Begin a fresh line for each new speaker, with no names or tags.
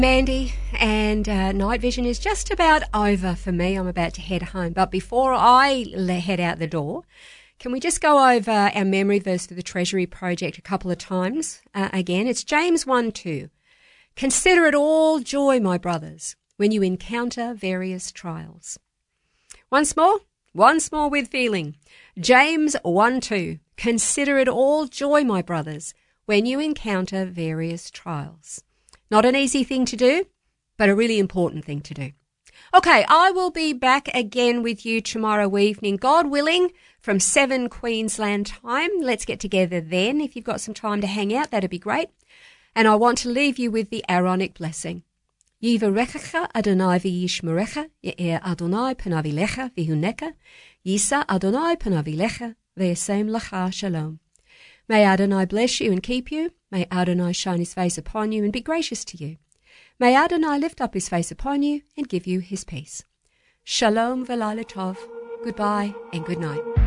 Mandy, and night vision is just about over for me. I'm about to head home. But before I head out the door, can we just go over our memory verse for the Treasury Project a couple of times? Again, it's James 1:2. Consider it all joy, my brothers, when you encounter various trials. Once more with feeling. James 1:2. Consider it all joy, my brothers, when you encounter various trials. Not an easy thing to do, but a really important thing to do. Okay, I will be back again with you tomorrow evening, God willing, from 7 Queensland time. Let's get together then. If you've got some time to hang out, that'd be great. And I want to leave you with the Aaronic blessing. Yivarechecha Adonai v'yishmerecha, ye'er Adonai panav elecha v'hunecha, yisa Adonai panav elecha v'yasem lecha shalom. May Adonai bless you and keep you. May Adonai shine his face upon you and be gracious to you. May Adonai lift up his face upon you and give you his peace. Shalom v'laila tov. Goodbye and good night.